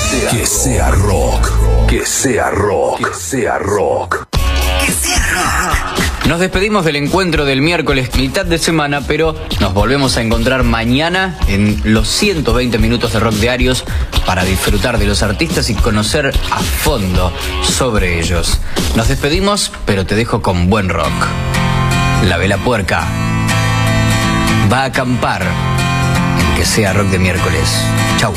Que sea rock. Que sea rock. Que sea rock. Que sea rock. Nos despedimos del encuentro del miércoles, mitad de semana, pero nos volvemos a encontrar mañana en los 120 minutos de Rock Diarios para disfrutar de los artistas y conocer a fondo sobre ellos. Nos despedimos, pero te dejo con buen rock. La Vela Puerca va a acampar en Que sea rock de miércoles. Chau.